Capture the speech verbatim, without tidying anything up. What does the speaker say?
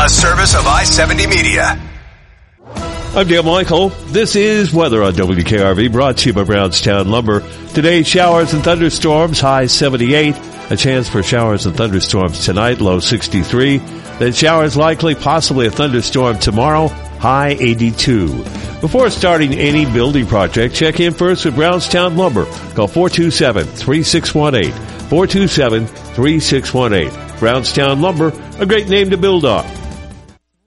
A service of I seventy Media. I'm Dale Michael. This is weather on W K R V, brought to you by Brownstown Lumber. Today, showers and thunderstorms, high seventy-eight. A chance for showers and thunderstorms tonight, low sixty-three. Then showers likely, possibly a thunderstorm tomorrow, high eighty-two. Before starting any building project, check in first with Brownstown Lumber. Call four two seven, three six one eight. four two seven, three six one eight. Brownstown Lumber, a great name to build on.